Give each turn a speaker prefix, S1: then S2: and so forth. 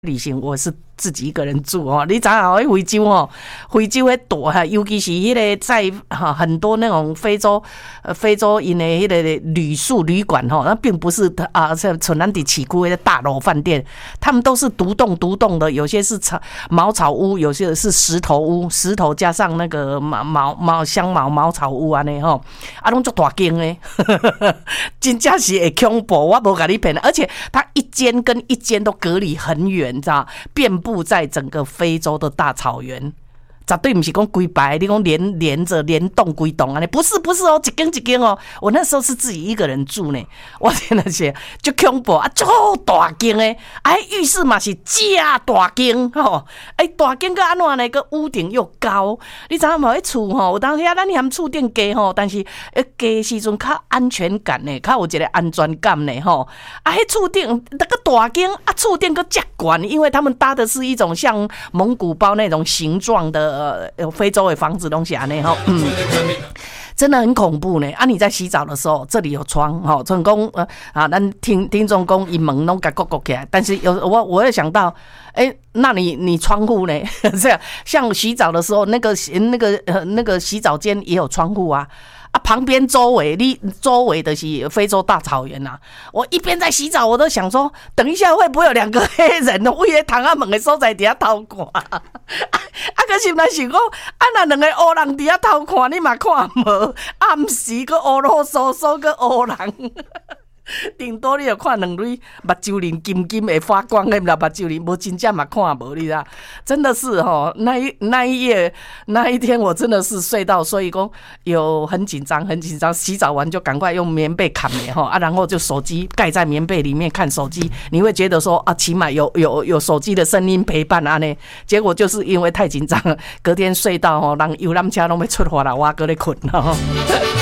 S1: 旅行我是自己一个人住哦，你知道在非洲哦，非洲的大，尤其是那个在很多那种非洲因的那个旅馆哈，那并不是像像咱在市区的大楼饭店，他们都是独栋的，有些是茅草屋，有些是石头屋，石头加上那个香茅草屋安尼吼，拢足大间的，真正是会恐怖，我无甲你骗，而且它一间跟一间都隔离很远。你知道，遍布在整个非洲的大草原，绝对不是讲规排，你讲连着连栋规栋啊，不是哦，一间哦。我那时候是自己一个人住呢，我真的是就恐怖啊，足大间的，浴室嘛是假大间吼，大间个安怎呢？个屋顶又高，你知道吗？迄厝吼，有当时咱嫌厝顶低吼，但是低时阵较安全感呢，较有一个安全感呢吼。迄厝顶那个大间厝顶个遮悬，因为他们搭的是一种像蒙古包那种形状的非洲的房子东西啊，真的很恐怖呢。你在洗澡的时候，这里有窗哈，成功咱听众讲一门拢给勾起来，但是我会想到，那你窗户呢？这样像洗澡的时候，那个洗澡间也有窗户啊。旁边周围的是非洲大草原啊！我一边在洗澡，我都想说，等一下会不会有2个黑人为了躺在门的所在底下偷看？可是那想讲，那2个黑人底下偷看，你嘛看无？暗时个乌罗嗦嗦个黑人。顶多你就看2蕊目睭鳞金会发光的目睭鳞，无真正嘛看无，你知道？真的是吼，那一天我真的是睡到，所以讲有很紧张，洗澡完就赶快用棉被砍棉吼然后就手机盖在棉被里面看手机，你会觉得说起码有手机的声音陪伴呢。结果就是因为太紧张了，隔天睡到人游览车拢要出发了，我搁咧困